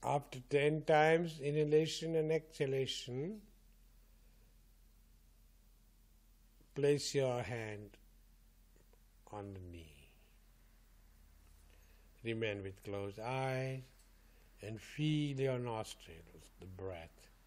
After 10 times inhalation and exhalation, place your hand on the knee. Remain with closed eyes and feel your nostrils, the breath.